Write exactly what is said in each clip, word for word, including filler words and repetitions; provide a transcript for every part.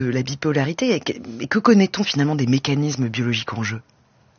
de la bipolarité. Et que connaît-on finalement des mécanismes biologiques en jeu ?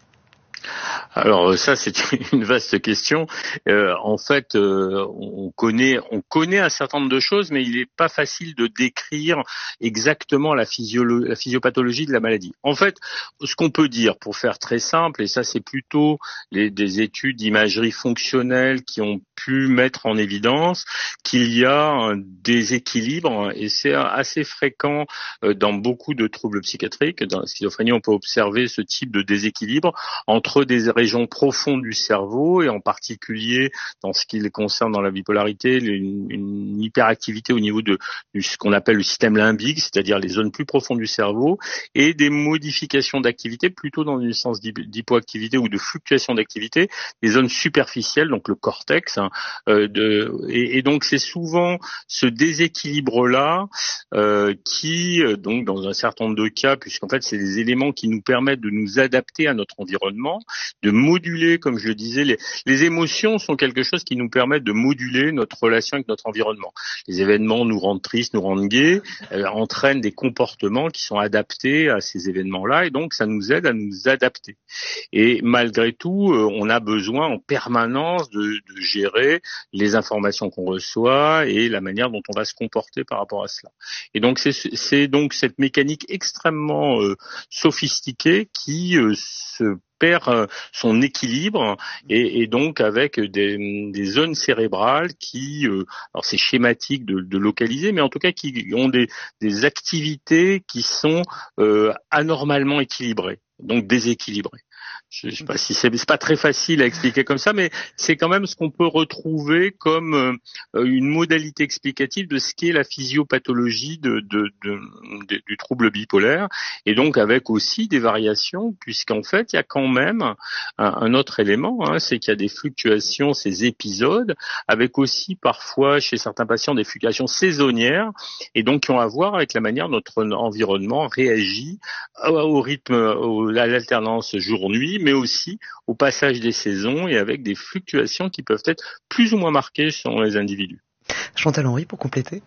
Alors ça, c'est une vaste question. Euh, en fait, euh, on connaît, on connaît un certain nombre de choses, mais il n'est pas facile de décrire exactement la, physiolo- la physiopathologie de la maladie. En fait, ce qu'on peut dire, pour faire très simple, et ça c'est plutôt les, des études d'imagerie fonctionnelle qui ont pu mettre en évidence qu'il y a un déséquilibre, et c'est assez fréquent dans beaucoup de troubles psychiatriques. Dans la schizophrénie, on peut observer ce type de déséquilibre entre des régions profondes du cerveau, et en particulier dans ce qui concerne dans la bipolarité, une, une hyperactivité au niveau de, de ce qu'on appelle le système limbique, c'est-à-dire les zones plus profondes du cerveau, et des modifications d'activité plutôt dans une sens d'hypoactivité ou de fluctuation d'activité, des zones superficielles, donc le cortex, hein, euh, de, et, et donc c'est souvent ce déséquilibre-là euh, qui, donc dans un certain nombre de cas, puisqu'en fait c'est des éléments qui nous permettent de nous adapter à notre environnement, de moduler, comme je le disais, les, les émotions sont quelque chose qui nous permet de moduler notre relation avec notre environnement. Les événements nous rendent tristes, nous rendent gais, euh, entraînent des comportements qui sont adaptés à ces événements-là, et donc ça nous aide à nous adapter. Et malgré tout, euh, on a besoin en permanence de, de gérer les informations qu'on reçoit et la manière dont on va se comporter par rapport à cela. Et donc c'est, c'est donc cette mécanique extrêmement euh, sophistiquée qui euh, se perd son équilibre, et, et donc avec des, des zones cérébrales qui, euh, alors c'est schématique de, de localiser, mais en tout cas qui ont des, des activités qui sont euh, anormalement équilibrées, donc déséquilibrées. Je ne sais pas si c'est, c'est pas très facile à expliquer comme ça, mais c'est quand même ce qu'on peut retrouver comme euh, une modalité explicative de ce qu'est la physiopathologie de, de, de, de, du trouble bipolaire, et donc avec aussi des variations, puisqu'en fait il y a quand même un, un autre élément, hein, c'est qu'il y a des fluctuations, ces épisodes, avec aussi parfois chez certains patients des fluctuations saisonnières, et donc qui ont à voir avec la manière dont notre environnement réagit au rythme, à l'alternance jour-nuit, mais aussi au passage des saisons, et avec des fluctuations qui peuvent être plus ou moins marquées selon les individus. Chantal Henry, pour compléter.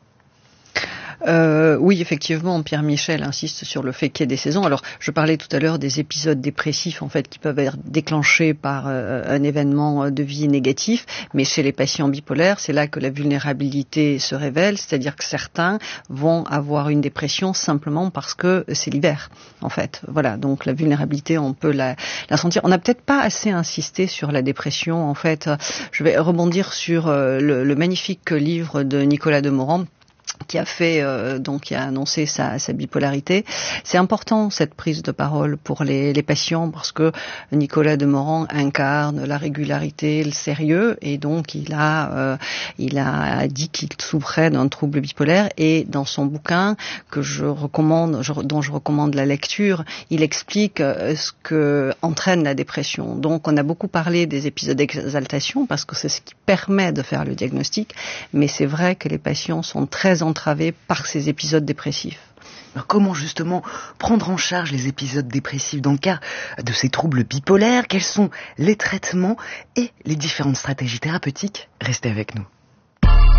Euh, oui, effectivement, Pierre Michel insiste sur le fait qu'il y ait des saisons. Alors, je parlais tout à l'heure des épisodes dépressifs, en fait, qui peuvent être déclenchés par euh, un événement de vie négatif, mais chez les patients bipolaires, c'est là que la vulnérabilité se révèle, c'est-à-dire que certains vont avoir une dépression simplement parce que c'est l'hiver, en fait. Voilà, donc la vulnérabilité, on peut la, la sentir. On n'a peut-être pas assez insisté sur la dépression, en fait. Je vais rebondir sur euh, le, le magnifique livre de Nicolas Demorand, qui a fait euh, donc qui a annoncé sa, sa bipolarité. C'est important cette prise de parole pour les, les patients, parce que Nicolas Demorand incarne la régularité, le sérieux, et donc il a euh, il a dit qu'il souffrait d'un trouble bipolaire, et dans son bouquin que je recommande, je, dont je recommande la lecture, il explique euh, ce que entraîne la dépression. Donc on a beaucoup parlé des épisodes d'exaltation parce que c'est ce qui permet de faire le diagnostic, mais c'est vrai que les patients sont très entravés par ces épisodes dépressifs. Alors comment justement prendre en charge les épisodes dépressifs dans le cas de ces troubles bipolaires ? Quels sont les traitements et les différentes stratégies thérapeutiques ? Restez avec nous.